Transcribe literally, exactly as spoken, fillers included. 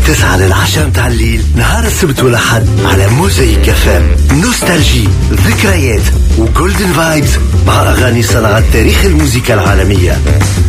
تسعة للعشرة متاع الليل نهار السبت والأحد على موزايك اف ام. نوستالجي، ذكريات وجولدن فايبز مع أغاني صنعت تاريخ الموسيقى العالمية.